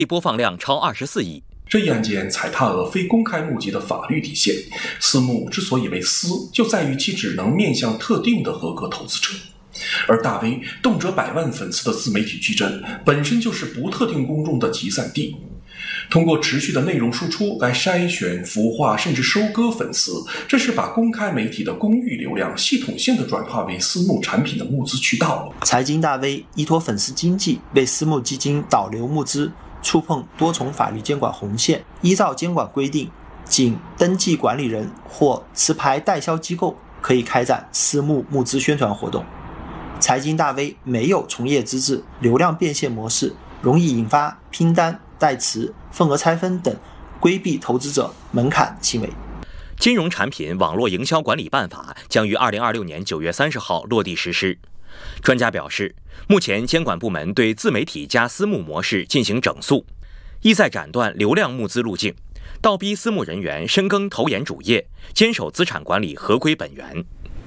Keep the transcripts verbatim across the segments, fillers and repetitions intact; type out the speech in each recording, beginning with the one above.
播放量超二十四亿。 这一案件踩踏了非公开募集的法律底线。私募之所以为私，就在于其只能面向特定的合格投资者。而大 V 动辄百万粉丝的自媒体矩阵，本身就是不特定公众的集散地。通过持续的内容输出来筛选、孵化甚至收割粉丝，这是把公开媒体的公域流量系统性的转化为私募产品的募资渠道。 财经大 V 依托粉丝经济为私募基金导流募资，触碰多重法律监管红线。依照监管规定，仅登记管理人或持牌代销机构可以开展私募募资宣传活动。财经大 V 没有从业资质，流量变现模式容易引发拼单、代持、份额拆分等规避投资者门槛行为。 金融产品网络营销管理办法将于二零二六年九月三十号落地实施。专家表示，目前监管部门对自媒体加私募模式进行整肃，意在斩断流量募资路径，倒逼私募人员深耕投研主业，坚守资产管理合规本源。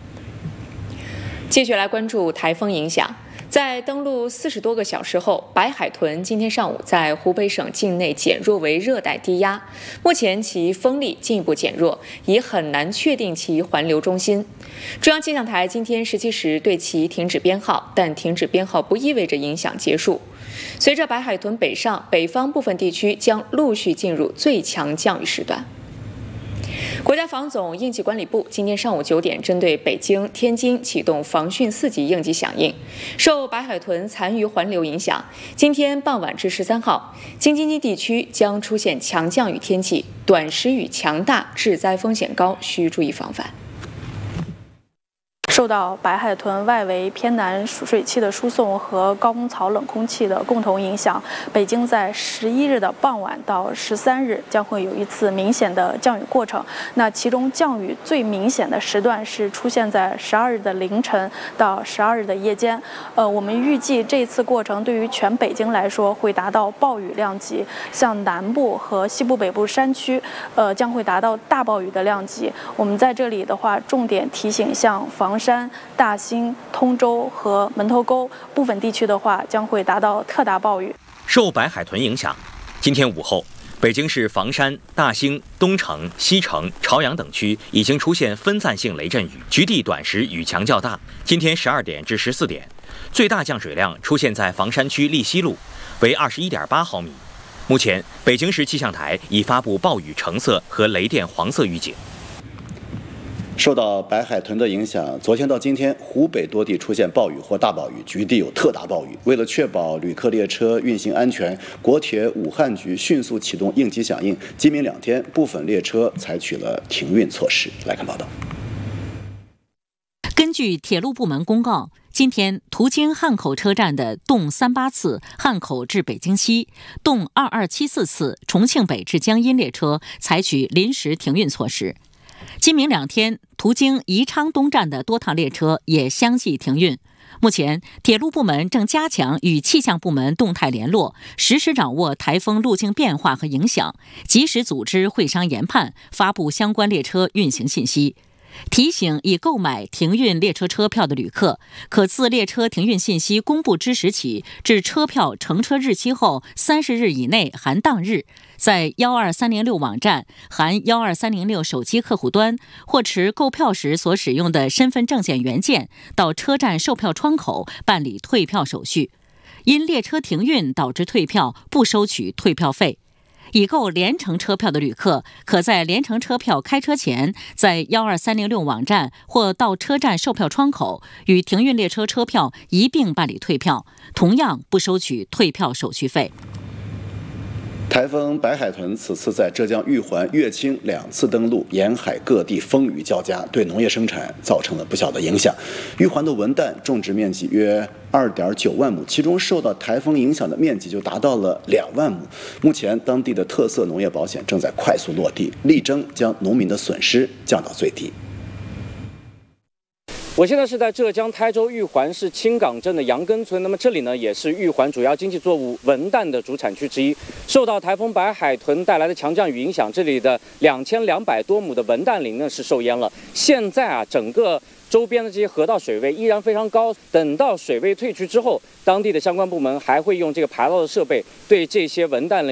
继续来关注台风影响。在登陆四十多个小时后，白海豚今天上午在湖北省境内减弱为热带低压，目前其风力进一步减弱，已很难确定其环流中心。中央气象台今天十七时对其停止编号，但停止编号不意味着影响结束。随着白海豚北上，北方部分地区将陆续进入最强降雨时段。国家防总应急管理部今天上午九点针对北京、天津启动防汛四级应急响应。受白海豚残余环流影响，今天傍晚至十三号，京津冀地区将出现强降雨天气，短时雨强大，致灾风险高，需注意防范。 受到白海豚外围偏南水汽的输送和高空槽冷空气的共同影响，北京在十一日的傍晚到十三日将会有一次明显的降雨过程。那其中降雨最明显的时段是出现在十二日的凌晨到十二日的夜间。呃，我们预计这次过程对于全北京来说会达到暴雨量级，像南部和西部北部山区，呃，将会达到大暴雨的量级。我们在这里的话，重点提醒像房山、大兴、通州和门头沟部分地区的话，将会达到特大暴雨。 受白海豚影响，今天午后，北京市房山、大兴、东城、西城、朝阳等区已经出现分散性雷阵雨，局地短时雨强较大。今天十二点至十四点，最大降水量出现在房山区利西路，为二十一点八毫米。目前，北京市气象台已发布暴雨橙色和雷电黄色预警。 受到白海豚的影响，昨天到今天，湖北多地出现暴雨或大暴雨，局地有特大暴雨。为了确保旅客列车运行安全，国铁武汉局迅速启动应急响应，今明两天部分列车采取了停运措施。来看报道。 根据铁路部门公告，今天途经汉口车站的动三八次汉口至北京西、动二二七四次重庆北至江阴列车采取临时停运措施。今明两天，途经宜昌东站的多趟列车也相继停运。目前，铁路部门正加强与气象部门动态联络，实时掌握台风路径变化和影响，及时组织会商研判，发布相关列车运行信息。提醒已购买停运列车车票的旅客，可自列车停运信息公布之时起至车票乘车日期后三十日以内含当日，在幺二三零六网站含幺二三零六手机客户端或持购票时所使用的身份证件原件到车站售票窗口办理退票手续。因列车停运导致退票，不收取退票费。已购联程车票的旅客，可在联程车票开车前，在幺二三零六网站或到车站售票窗口与停运列车车票一并办理退票，同样不收取退票手续费。 台风白海豚此次在浙江玉环、乐清两次登陆，沿海各地风雨交加，对农业生产造成了不小的影响。玉环的文旦种植面积约二点九万亩，其中受到台风影响的面积就达到了两万亩。目前，当地的特色农业保险正在快速落地，力争将农民的损失降到最低。 我现在是在浙江台州玉环市青岗镇的杨根村，那么这里呢也是玉环主要经济作物文旦的主产区之一。受到台风白海豚带来的强降雨影响，这里的两千两百多亩的文旦林呢是受淹了。现在啊，整个周边的这些河道水位依然非常高，等到水位退去之后，当地的相关部门还会用这个排涝的设备对这些文旦林